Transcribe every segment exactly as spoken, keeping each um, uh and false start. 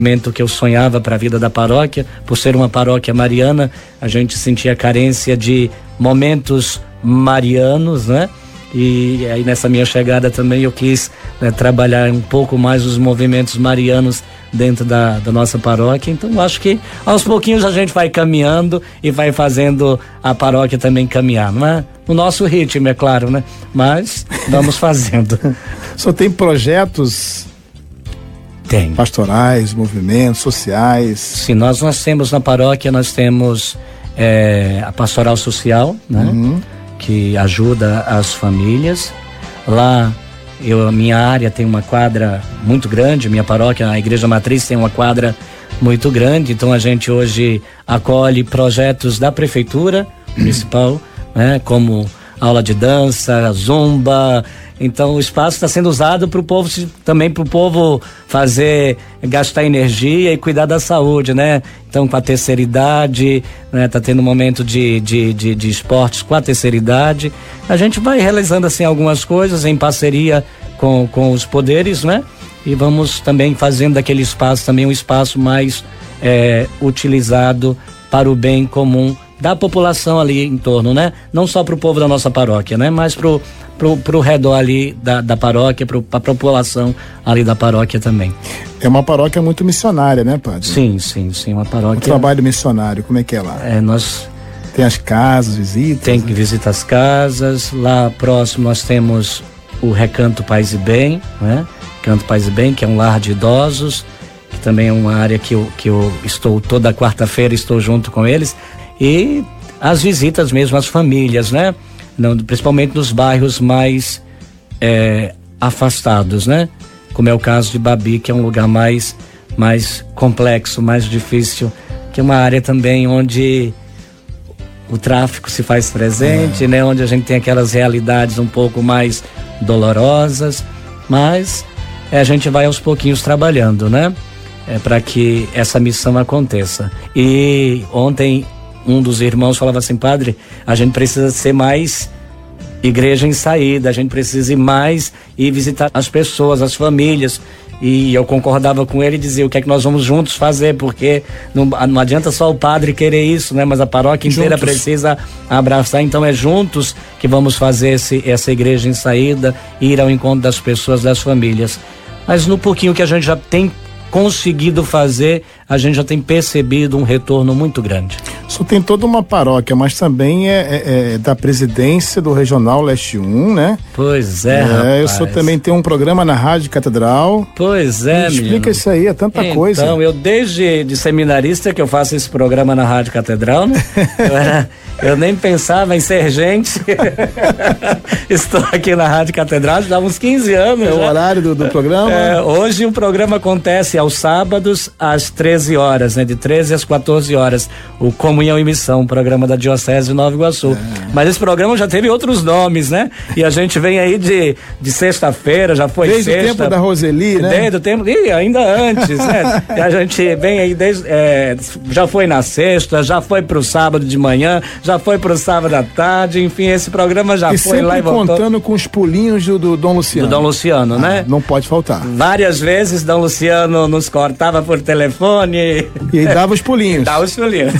momento que eu sonhava para a vida da paróquia, por ser uma paróquia mariana, a gente sentia carência de momentos marianos, né? E aí nessa minha chegada também eu quis, né, trabalhar um pouco mais os movimentos marianos dentro da, da nossa paróquia. Então acho que aos pouquinhos a gente vai caminhando e vai fazendo a paróquia também caminhar, não é? No nosso ritmo, é claro, né? Mas vamos fazendo. Só tem projetos Tem. pastorais, movimentos sociais? Sim, nós, nós temos na paróquia, nós temos é, a pastoral social, né? Uhum. Que ajuda as famílias. Lá, eu, a minha área tem uma quadra muito grande, minha paróquia, a Igreja Matriz tem uma quadra muito grande, então a gente hoje acolhe projetos da Prefeitura Municipal, né? Como aula de dança, zumba. Então o espaço está sendo usado para o povo, também para o povo fazer, gastar energia e cuidar da saúde, né? Então com a terceira idade, né? Tá tendo um momento de, de, de, de esportes com a terceira idade. A gente vai realizando assim algumas coisas em parceria com, com os poderes, né? E vamos também fazendo daquele espaço também um espaço mais é, utilizado para o bem comum da população ali em torno, né? Não só para o povo da nossa paróquia, né? Mas pro pro, pro redor ali da, da paróquia, para a população ali da paróquia também. É uma paróquia muito missionária, né, padre? Sim, sim, sim, uma paróquia. O trabalho missionário, como é que é lá? É, nós... Tem as casas, visitas? Tem que visitar as casas. Lá próximo nós temos o Recanto Paz e Bem, né? Recanto Paz e Bem, que é um lar de idosos, que também é uma área que eu, que eu estou toda quarta-feira, estou junto com eles. E as visitas mesmo às famílias, né? Não, principalmente nos bairros mais é, afastados, né? Como é o caso de Babi, que é um lugar mais, mais complexo, mais difícil, que é uma área também onde o tráfico se faz presente, é. né? Onde a gente tem aquelas realidades um pouco mais dolorosas, mas é, a gente vai aos pouquinhos trabalhando, né? É, para que essa missão aconteça. E ontem um dos irmãos falava assim: padre, a gente precisa ser mais igreja em saída, a gente precisa ir mais e visitar as pessoas, as famílias. E eu concordava com ele e dizia: o que é que nós vamos juntos fazer, porque não, não adianta só o padre querer isso, né? Mas a paróquia inteira juntos precisa abraçar. Então é juntos que vamos fazer esse, essa igreja em saída, ir ao encontro das pessoas, das famílias. Mas no pouquinho que a gente já tem conseguido fazer, a gente já tem percebido um retorno muito grande. Só tem toda uma paróquia, mas também é, é, é da presidência do Regional Leste um, né? Pois é, é rapaz. Eu sou, também tenho um programa na Rádio Catedral. Pois é, Me explica menino. Isso aí, é tanta então, coisa. Então, eu desde de seminarista que eu faço esse programa na Rádio Catedral, né? eu, era, eu nem pensava em ser gente. Estou aqui na Rádio Catedral já há uns quinze anos. É já. O horário do, do programa? É, hoje o programa acontece aos sábados às treze horas, né? De treze às quatorze horas. O Comunhão e Missão, o programa da Diocese de Nova Iguaçu. É. Mas esse programa já teve outros nomes, né? E a gente vem aí de, de sexta-feira, já foi desde sexta. Desde o tempo da Roseli, né? Desde o tempo, e ainda antes, né? E a gente vem aí desde, é, já foi na sexta, já foi pro sábado de manhã, já foi pro sábado à tarde, enfim, esse programa já e foi lá e voltou. contando com os pulinhos do, do Dom Luciano. Do Dom Luciano, ah, né? Não pode faltar. Várias vezes Dom Luciano nos cortava por telefone. E aí dava os pulinhos. Dava os pulinhos.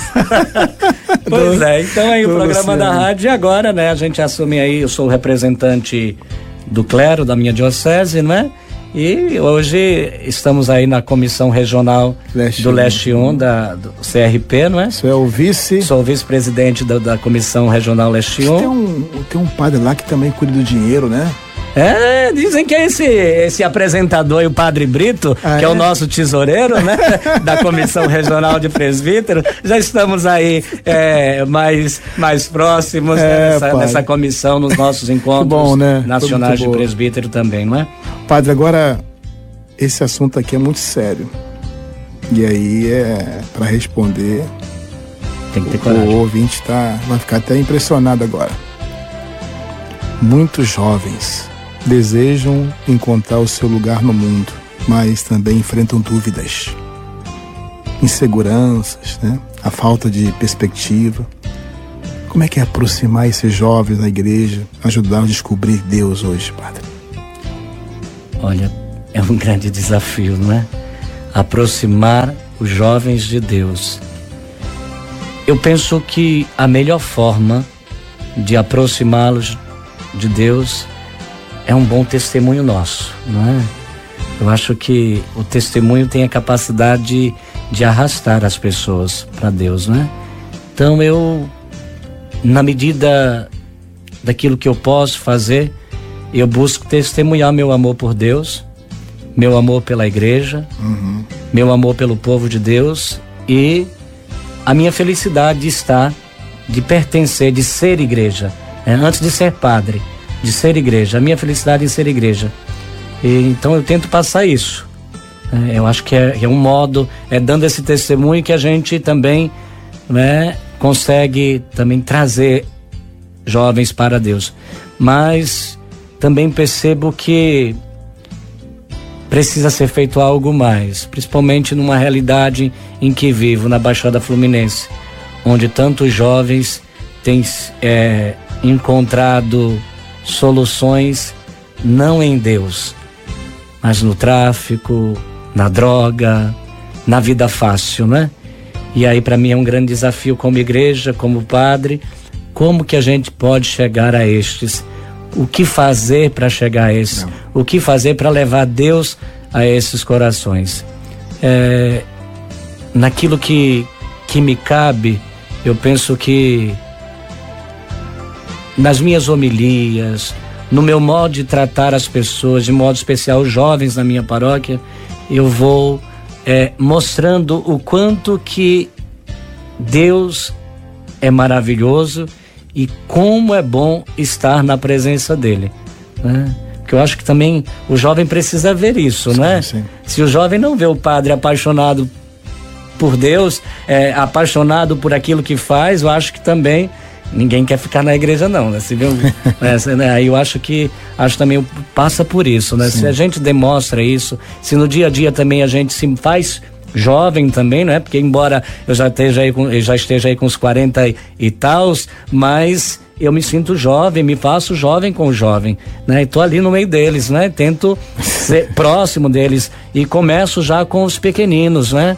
Pois do, é, então aí o programa Luciano. Da rádio, e agora, né, a gente assume aí, eu sou o representante do clero da minha diocese, né? E hoje estamos aí na comissão regional Leste do Leste um, da, do C R P, não é? Você é o vice? Sou o vice-presidente da, da comissão regional Leste um. Tem um, tem um padre lá que também cuida do dinheiro, né? É, dizem que é esse, esse apresentador e o Padre Brito, ah, que é? é o nosso tesoureiro, né? Da Comissão Regional de Presbítero. Já estamos aí é, mais, mais próximos é, né, nessa, nessa comissão, nos nossos encontros bom, né? nacionais de presbítero também, não é? Padre, agora, esse assunto aqui é muito sério. E aí, é para responder, tem que ter coragem. O ouvinte tá, vai ficar até impressionado agora. Muitos jovens desejam encontrar o seu lugar no mundo, mas também enfrentam dúvidas, inseguranças, né? A falta de perspectiva. Como é que é aproximar esses jovens da igreja, ajudar a descobrir Deus hoje, padre? Olha, é um grande desafio, não é? aproximar os jovens de Deus. Eu penso que a melhor forma de aproximá-los de Deus é um bom testemunho nosso, não é? Eu acho que o testemunho tem a capacidade de, de arrastar as pessoas para Deus, né? Então eu, na medida daquilo que eu posso fazer, eu busco testemunhar meu amor por Deus, meu amor pela igreja, uhum. meu amor pelo povo de Deus e a minha felicidade de estar, de pertencer, de ser igreja, é, antes de ser padre, de ser igreja, a minha felicidade em ser igreja. E, então eu tento passar isso. É, eu acho que é, é um modo, é dando esse testemunho que a gente também, né, consegue também trazer jovens para Deus. Mas também percebo que precisa ser feito algo mais, principalmente numa realidade em que vivo, na Baixada Fluminense, onde tantos jovens têm é, encontrado soluções não em Deus, mas no tráfico, na droga, na vida fácil, né? E aí para mim é um grande desafio como igreja, como padre, como que a gente pode chegar a estes? O que fazer para chegar a esses? Não. O que fazer para levar Deus a esses corações? É, naquilo que, que me cabe, eu penso que nas minhas homilias, no meu modo de tratar as pessoas, de modo especial os jovens na minha paróquia, eu vou é, mostrando o quanto que Deus é maravilhoso e como é bom estar na presença dele, né? Porque eu acho que também o jovem precisa ver isso, sim, né? Sim. Se o jovem não vê o padre apaixonado por Deus, é, apaixonado por aquilo que faz, eu acho que também ninguém quer ficar na igreja não, né? Se viu, né? Aí eu acho que acho também passa por isso, né? Sim. Se a gente demonstra isso, se no dia a dia também a gente se faz jovem também, não é? Porque embora eu já esteja aí com, eu já esteja aí com uns quarenta e, e tals, mas eu me sinto jovem, me faço jovem com o jovem, né? E tô ali no meio deles, né? Tento ser próximo deles e começo já com os pequeninos, né?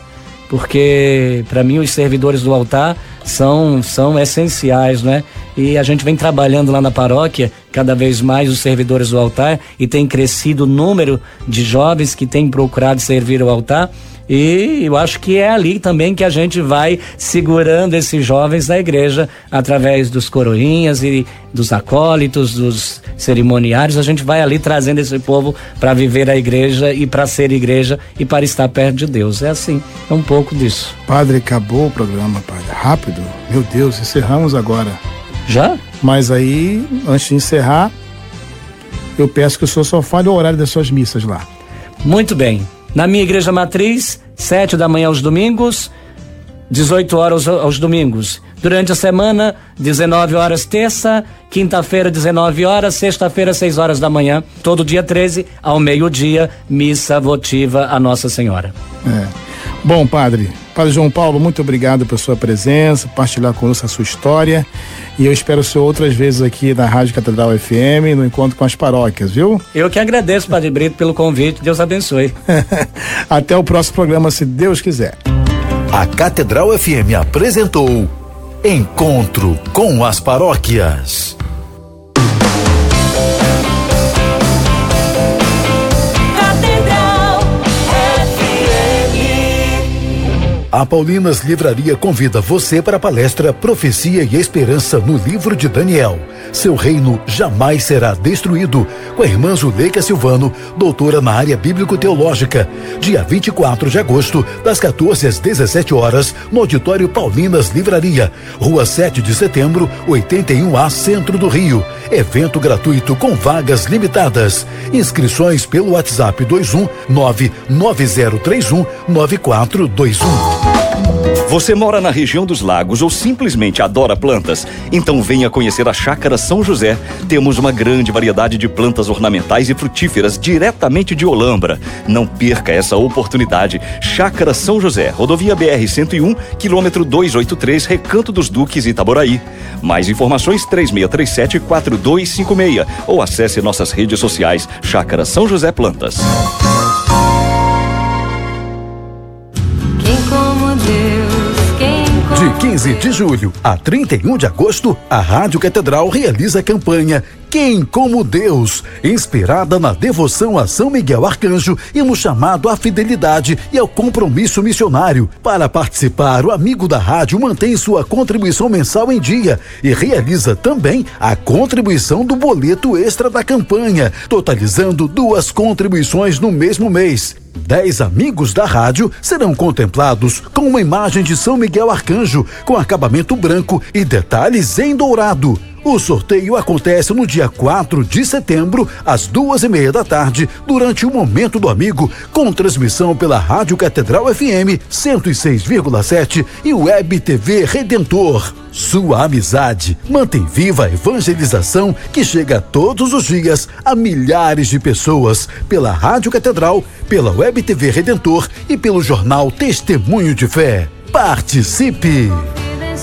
Porque para mim os servidores do altar são, são essenciais, né? E a gente vem trabalhando lá na paróquia, cada vez mais os servidores do altar, e tem crescido o número de jovens que têm procurado servir o altar. E eu acho que é ali também que a gente vai segurando esses jovens na igreja, através dos coroinhas e dos acólitos, dos cerimoniários. A gente vai ali trazendo esse povo para viver a igreja e para ser igreja e para estar perto de Deus. É assim, é um pouco disso. Padre, acabou o programa, padre. Rápido. Meu Deus, encerramos agora. Já? Mas aí, antes de encerrar, eu peço que o senhor só fale o horário das suas missas lá. Muito bem. Na minha igreja matriz, sete da manhã aos domingos, dezoito horas aos, aos domingos. Durante a semana, dezenove horas terça, quinta-feira, dezenove horas, sexta-feira, seis horas da manhã. Todo dia treze, ao meio-dia, missa votiva a Nossa Senhora. É. Bom, padre, padre João Paulo, muito obrigado pela sua presença, partilhar conosco a sua história, e eu espero o senhor outras vezes aqui na Rádio Catedral F M, no Encontro com as Paróquias, viu? Eu que agradeço, padre Brito, pelo convite, Deus abençoe. Até o próximo programa, se Deus quiser. A Catedral F M apresentou Encontro com as Paróquias. A Paulinas Livraria convida você para a palestra Profecia e Esperança no Livro de Daniel. Seu reino jamais será destruído, com a irmã Zuleika Silvano, doutora na área bíblico-teológica. Dia vinte e quatro de agosto, das quatorze às dezessete horas, no Auditório Paulinas Livraria, Rua sete de setembro, oitenta e um A, Centro do Rio. Evento gratuito com vagas limitadas. Inscrições pelo WhatsApp dois um nove nove zero três um nove quatro dois um. Você mora na região dos lagos ou simplesmente adora plantas? Então venha conhecer a Chácara São José. Temos uma grande variedade de plantas ornamentais e frutíferas diretamente de Olambra. Não perca essa oportunidade. Chácara São José, rodovia B R cento e um, quilômetro duzentos e oitenta e três, Recanto dos Duques, Itaboraí. Mais informações três seis três sete, quatro dois cinco seis ou acesse nossas redes sociais Chácara São José Plantas. quinze de julho a trinta e um de agosto, a Rádio Catedral realiza a campanha Quem como Deus, inspirada na devoção a São Miguel Arcanjo e no chamado à fidelidade e ao compromisso missionário. Para participar, o amigo da rádio mantém sua contribuição mensal em dia e realiza também a contribuição do boleto extra da campanha, totalizando duas contribuições no mesmo mês. Dez amigos da rádio serão contemplados com uma imagem de São Miguel Arcanjo com acabamento branco e detalhes em dourado. O sorteio acontece no dia quatro de setembro, às duas e meia da tarde, durante o Momento do Amigo, com transmissão pela Rádio Catedral F M cento e seis vírgula sete e Web T V Redentor. Sua amizade mantém viva a evangelização que chega todos os dias a milhares de pessoas pela Rádio Catedral, pela Web T V Redentor e pelo jornal Testemunho de Fé. Participe!